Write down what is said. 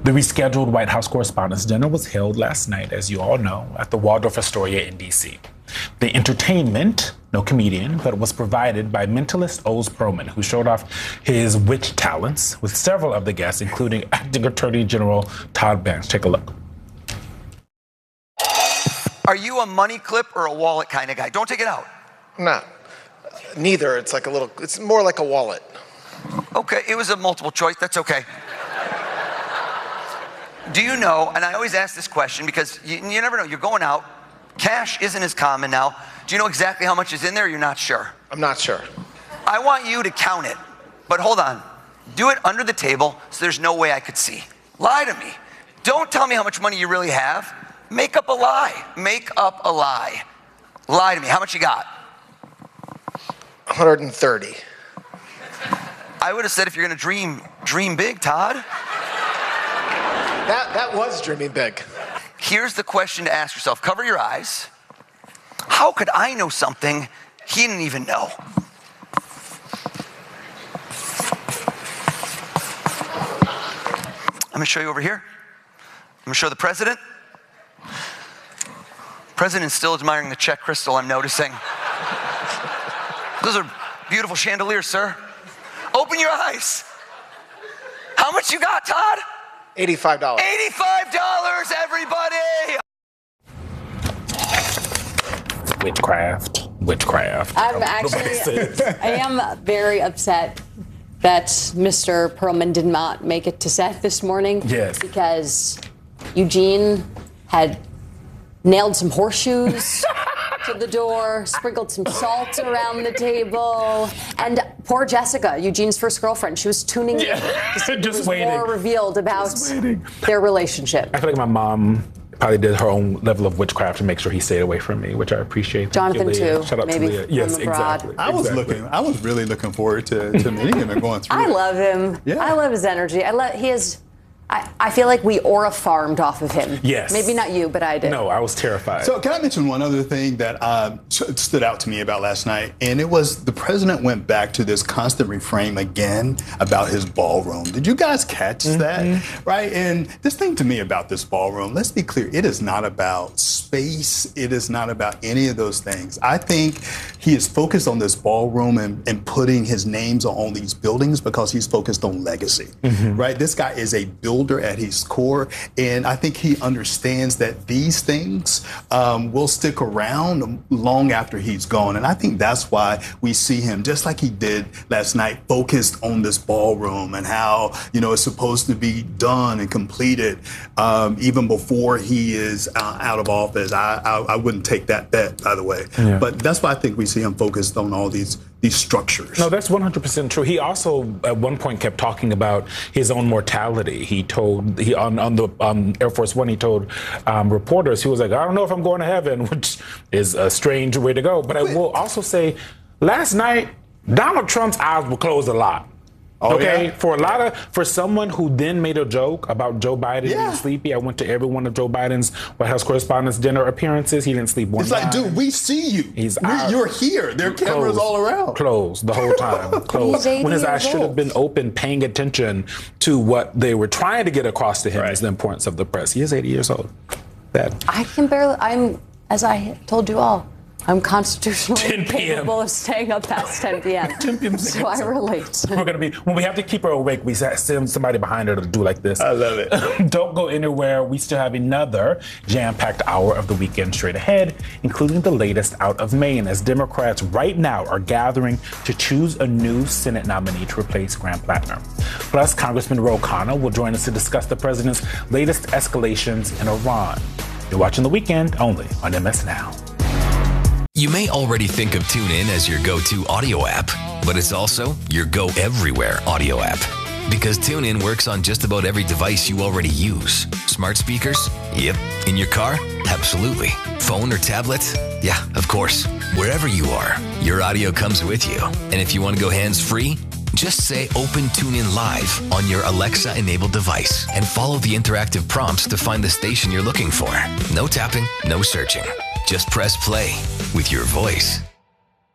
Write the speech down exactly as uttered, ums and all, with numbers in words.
The rescheduled White House Correspondents' Dinner was held last night, as you all know, at the Waldorf Astoria in D C. The entertainment, no comedian, but was provided by mentalist Oz Perlman, who showed off his wit talents with several of the guests, including Acting Attorney General Todd Vance. Take a look. Are you a money clip or a wallet kind of guy? Don't take it out. Not. Neither. It's like a little, it's more like a wallet. Okay, it was a multiple choice. That's okay. Do you know, and I always ask this question because you, you never know, you're going out, cash isn't as common now. Do you know exactly how much is in there or you're not sure? I'm not sure. I want you to count it, but hold on. Do it under the table so there's no way I could see. Lie to me. Don't tell me how much money you really have. Make up a lie. Make up a lie. Lie to me. How much you got? one hundred thirty. I would have said if you're going to dream, dream big, Todd. That, that was dreaming big. Here's the question to ask yourself. Cover your eyes. How could I know something he didn't even know? I'm going to show you over here. I'm going to show the president. President's still admiring the Czech crystal, I'm noticing. Those are beautiful chandeliers, sir. Open your eyes. How much you got, Todd? eighty-five dollars. eighty-five dollars, everybody! Witchcraft. Witchcraft. I'm actually, I am very upset that Mister Perlman did not make it to set this morning. Yes. Because Eugene had nailed some horseshoes to the door, sprinkled some salt around the table, and poor Jessica, Eugene's first girlfriend, she was tuning in Yeah. to see what Just was waiting. more revealed about Just waiting. their relationship. I feel like my mom probably did her own level of witchcraft to make sure he stayed away from me, which I appreciate. Thank you, Jonathan, Leah. too, Shout out maybe to Leah. from Yes, abroad. exactly. I was exactly. looking. I was really looking forward to, to meeting him and going through. I it. love him. Yeah. I love his energy. I love, he is, I, I feel like we aura farmed off of him. Yes. Maybe not you, but I did. No, I was terrified. So can I mention one other thing that uh, stood out to me about last night? And it was the president went back to this constant refrain again about his ballroom. Did you guys catch mm-hmm. that? Right? And this thing to me about this ballroom, let's be clear, it is not about space. It is not about any of those things. I think he is focused on this ballroom and, and putting his names on these buildings because he's focused on legacy. Mm-hmm. Right? This guy is a builder at his core, and I think he understands that these things um, will stick around long after he's gone. And I think that's why we see him, just like he did last night, focused on this ballroom and how, you know, it's supposed to be done and completed um, even before he is uh, out of office. I, I, I wouldn't take that bet, by the way. Yeah. But that's why I think we see him focused on all these these structures. No, that's one hundred percent true. He also, at one point, kept talking about his own mortality. He told, he on, on the um, Air Force One, he told um, reporters, he was like, I don't know if I'm going to heaven, which is a strange way to go. But I will also say, last night, Donald Trump's eyes were closed a lot. Oh, okay, yeah? for a lot of, for someone who then made a joke about Joe Biden yeah. being sleepy, I went to every one of Joe Biden's White House Correspondents' Dinner appearances. He didn't sleep one It's like, time. dude, we see you. He's We're, out. You're here. There are cameras Closed. all around. Closed the whole time. Closed. When his eyes should have been open, paying attention to what they were trying to get across to him right. is the importance of the press. He is eighty years old. That I can barely, I'm, as I told you all, I'm constitutionally ten p.m. capable of staying up past ten p.m. ten p.m. So I relate. We're gonna be when we have to keep her awake. We send somebody behind her to do like this. I love it. Don't go anywhere. We still have another jam-packed hour of the weekend straight ahead, including the latest out of Maine, as Democrats right now are gathering to choose a new Senate nominee to replace Graham Plattner. Plus, Congressman Ro Khanna will join us to discuss the president's latest escalations in Iran. You're watching The Weekend only on M S Now. You may already think of TuneIn as your go-to audio app, but it's also your go-everywhere audio app. Because TuneIn works on just about every device you already use. Smart speakers? Yep. In your car? Absolutely. Phone or tablet? Yeah, of course. Wherever you are, your audio comes with you. And if you want to go hands-free, just say Open TuneIn Live on your Alexa-enabled device and follow the interactive prompts to find the station you're looking for. No tapping, no searching. Just press play with your voice.